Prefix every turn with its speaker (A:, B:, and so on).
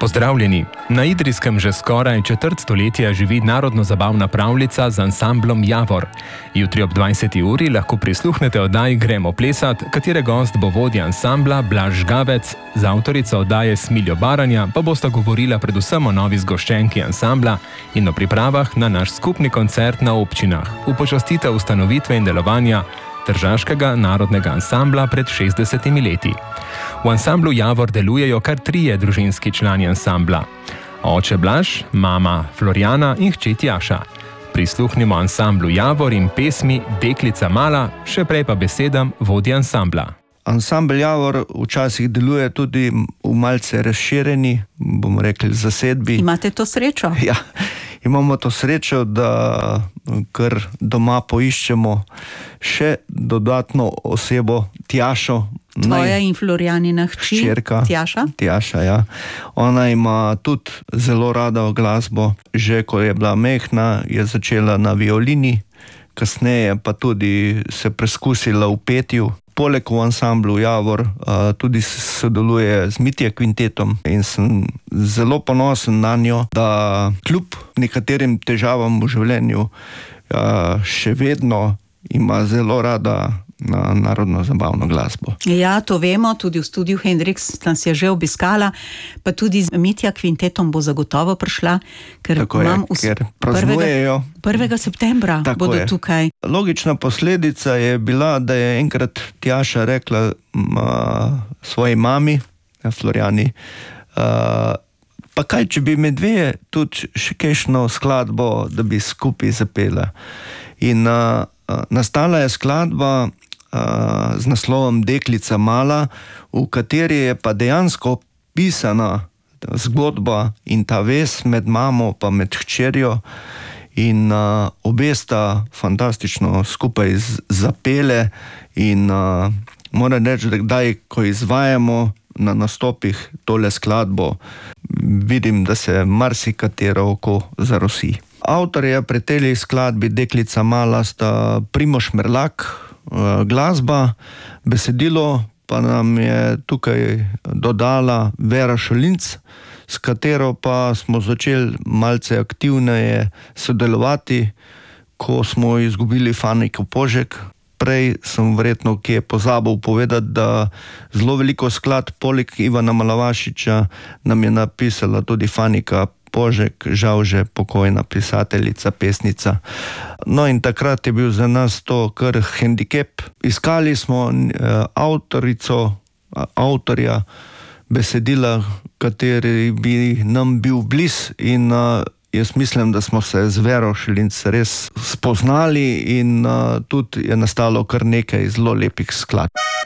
A: Pozdravljeni! Na Idrijskem že skoraj četrt stoletja živi narodno-zabavna pravljica z ansamblom Javor. Jutri ob 20. uri lahko prisluhnete oddaji Gremo plesat, katere gost bo vodja ansambla Blaž Žgavec, z avtorico oddaje Smiljo Baranja pa bosta govorila predvsem o novi zgoščenki ansambla in o pripravah na naš skupni koncert na občinah, v počastitev ustanovitve in delovanja Tržaškega narodnega ansambla pred 60 leti. V ansamblu Javor delujejo kar 3 družinski člani ansambla. Oče Blaž, mama Florjana in hči Tjaša. Prisluhnimo ansamblu Javor in pesmi Deklica mala, še prej pa besedam vodja ansambla.
B: Ansambel Javor včasih deluje tudi v malce razširjeni, bomo rekli, zasedbi.
C: Imate to srečo?
B: Ja, imamo to srečo, da kar doma poiščemo še dodatno osebo, Tjašo.
C: Tvoja in Florjanina hčerka, Tjaša?
B: Tjaša, ja. Ona ima tudi zelo rada glasbo. Že ko je bila mehna, je začela na violini, kasneje pa tudi se preskusila v petju. Poleg v ansamblu Javor tudi sodeluje z Mitja kvintetom in sem zelo ponosen na njo, da kljub nekaterim težavam v življenju še vedno ima zelo rada na narodno-zabavno glasbo.
C: Ja, to vemo, tudi v studiu Hendrix nas je že obiskala, pa tudi z Mitja kvintetom bo zagotovo prišla, ker
B: praznujejo
C: 1. septembra bodo tukaj.
B: Logična posledica je bila, da je enkrat Tjaša rekla svoji mami, Florjani, pa kaj, če bi med dve tudi še kakšno skladbo, da bi skupaj zapela. In nastala je skladba z naslovom Deklica mala, v kateri je pa dejansko pisana zgodba in ta vez med mamo pa med hčerjo in obe sta fantastično skupaj zapele in moram reči, da kdaj, ko izvajamo na nastopih tole skladbo, vidim, da se marsikatero oko zarosi. Avtorja pri tej skladbi Deklica mala sta Primož Merlak, glasba, besedilo pa nam je tukaj dodala Vera Šolinc, s katero pa smo začeli malce aktivneje sodelovati, ko smo izgubili Faniko Požek. Prej sem verjetno kje pozabil povedati, da zelo veliko skladb poleg Ivana Malavašiča nam je napisala tudi Fanika Požek, žal že pokojna pisateljica, pesnica. No in takrat je bil za nas to kar hendikep. Iskali smo avtorja besedila, kateri bi nam bil bliz in jaz mislim, da smo se z Vero Šolinc res spoznali in tudi je nastalo kar nekaj zelo lepih skladb.